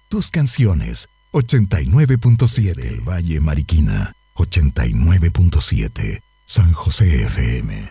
tus canciones. 89.7 Valle Mariquina. 89.7 San José FM.